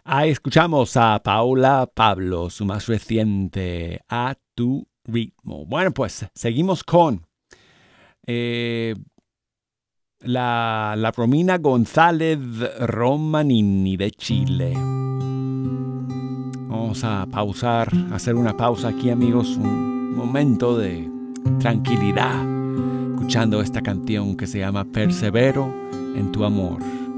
Ahí escuchamos a Paula Pablo, su más reciente, A Tu Ritmo. Bueno, pues seguimos con eh, la Romina González Romanini de Chile. Vamos a pausar, hacer una pausa aquí, amigos, un momento de tranquilidad, escuchando esta canción que se llama Persevero en tu amor.